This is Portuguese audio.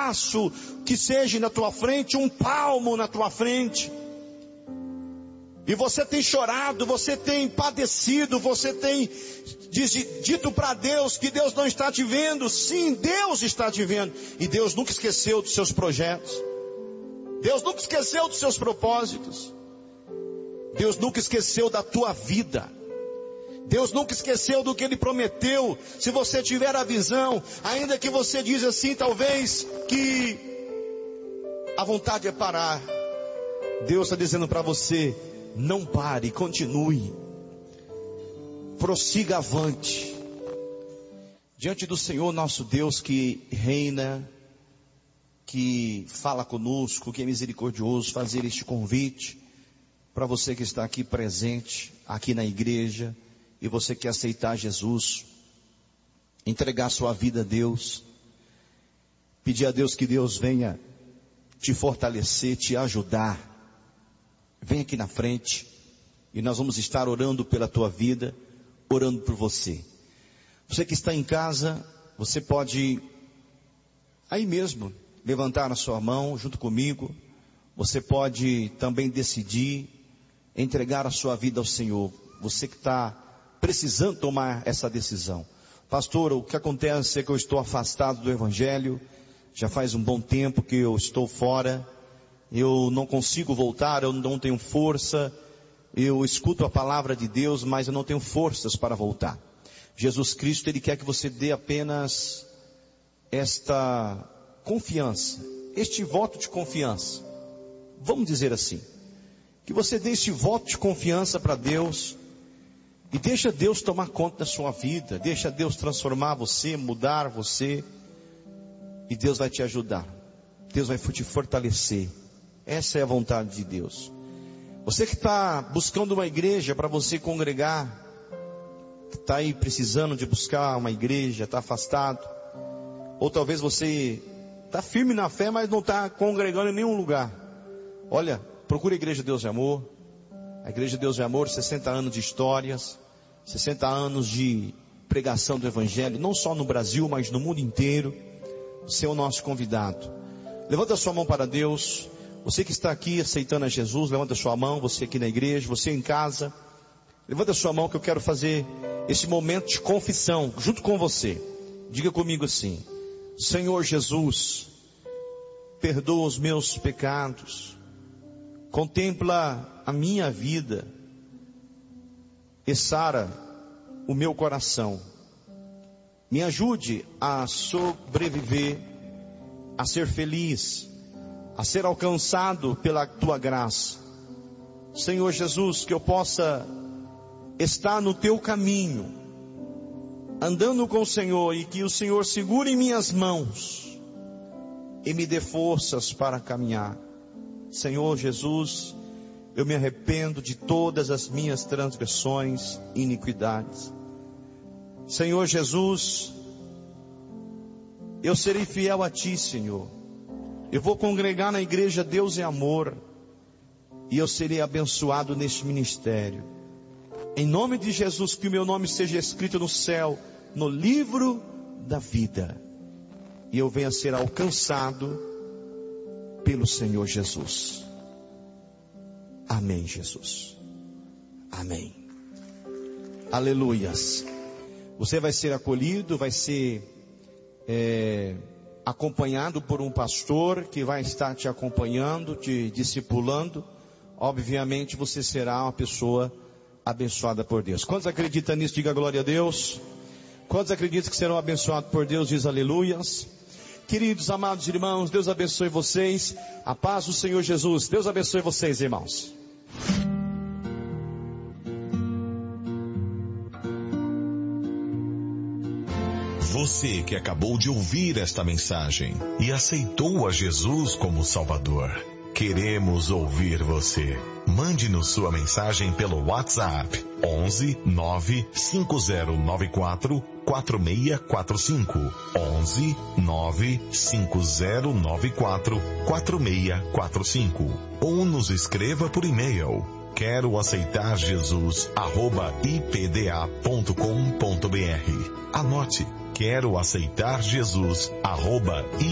passo que seja na tua frente, um palmo na tua frente. E você tem chorado, você tem padecido, você tem dito para Deus que Deus não está te vendo. Sim, Deus está te vendo. E Deus nunca esqueceu dos seus projetos. Deus nunca esqueceu dos seus propósitos. Deus nunca esqueceu da tua vida. Deus nunca esqueceu do que Ele prometeu. Se você tiver a visão, ainda que você diz assim, talvez que a vontade é parar, Deus está dizendo para você: não pare, continue, prossiga avante, diante do Senhor nosso Deus, que reina, que fala conosco, que é misericordioso, fazer este convite para você que está aqui presente, aqui na igreja, e você quer aceitar Jesus, entregar sua vida a Deus, pedir a Deus que Deus venha te fortalecer, te ajudar. Vem aqui na frente e nós vamos estar orando pela tua vida, orando por você. Você que está em casa, você pode aí mesmo levantar a sua mão junto comigo. Você pode também decidir entregar a sua vida ao Senhor. Você que está precisando tomar essa decisão. Pastor, o que acontece é que eu estou afastado do Evangelho. Já faz um bom tempo que eu estou fora. Eu não consigo voltar, eu não tenho força. Eu escuto a palavra de Deus, mas eu não tenho forças para voltar. Jesus Cristo, Ele quer que você dê apenas esta confiança, este voto de confiança. Vamos dizer assim, que você dê este voto de confiança para Deus e deixa Deus tomar conta da sua vida, deixa Deus transformar você, mudar você, e Deus vai te ajudar, Deus vai te fortalecer. Essa é a vontade de Deus. Você que está buscando uma igreja para você congregar, que está aí precisando de buscar uma igreja, está afastado, ou talvez você está firme na fé, mas não está congregando em nenhum lugar. Olha, procure a Igreja Deus de Amor. A Igreja Deus de Amor, 60 anos de histórias, 60 anos de pregação do Evangelho, não só no Brasil, mas no mundo inteiro. Você é o nosso convidado. Levanta a sua mão para Deus. Você que está aqui aceitando a Jesus, levanta a sua mão. Você aqui na igreja, você em casa, levanta a sua mão que eu quero fazer esse momento de confissão junto com você. Diga comigo assim: Senhor Jesus, perdoa os meus pecados, contempla a minha vida e sara o meu coração. Me ajude a sobreviver, a ser feliz, a ser alcançado pela tua graça. Senhor Jesus, que eu possa estar no teu caminho, andando com o Senhor, e que o Senhor segure em minhas mãos e me dê forças para caminhar. Senhor Jesus, eu me arrependo de todas as minhas transgressões e iniquidades. Senhor Jesus, eu serei fiel a Ti, Senhor. Eu vou congregar na igreja Deus é Amor, e eu serei abençoado neste ministério. Em nome de Jesus, que o meu nome seja escrito no céu, no livro da vida, e eu venha a ser alcançado pelo Senhor Jesus. Amém, Jesus. Amém. Aleluias. Você vai ser acolhido, vai ser acompanhado por um pastor que vai estar te acompanhando, te discipulando. Obviamente você será uma pessoa abençoada por Deus. Quantos acreditam nisso? Diga glória a Deus. Quantos acreditam que serão abençoados por Deus? Diz aleluias. Queridos, amados irmãos, Deus abençoe vocês. A paz do Senhor Jesus. Deus abençoe vocês, irmãos. Você que acabou de ouvir esta mensagem e aceitou a Jesus como Salvador, queremos ouvir você. Mande-nos sua mensagem pelo WhatsApp 11 95094 4645 11 95094 4645 ou nos escreva por e-mail quero aceitar Jesus @ipda.com.br. Anote, quero aceitar Jesus